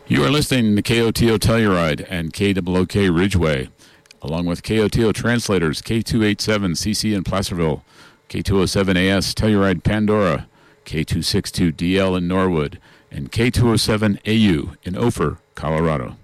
You are listening to KOTO Telluride and KOOK Ridgeway, along with KOTO translators K287CC in Placerville, K207AS Telluride Pandora, K262DL in Norwood, and K207AU in Ophir, Colorado.